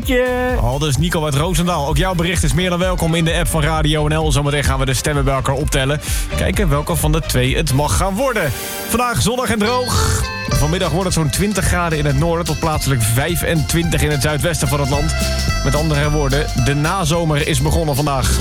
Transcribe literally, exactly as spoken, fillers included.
Groentje. Al dus Nico uit Roosendaal. Ook jouw bericht is meer dan welkom in de app van Radio N L. Zometeen gaan we de stemmen bij elkaar optellen. Kijken welke van de twee het mag gaan worden. Vandaag zonnig en droog. Vanmiddag wordt het zo'n twintig graden in het noorden tot plaatselijk vijfentwintig in het zuidwesten van het land. Met andere woorden, de nazomer is begonnen vandaag.